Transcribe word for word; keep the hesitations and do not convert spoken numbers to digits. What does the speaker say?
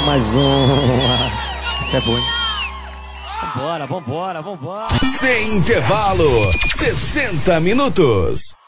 mais uma. Isso é bom, hein? Vambora, vambora, vambora. Sem intervalo, sessenta minutos.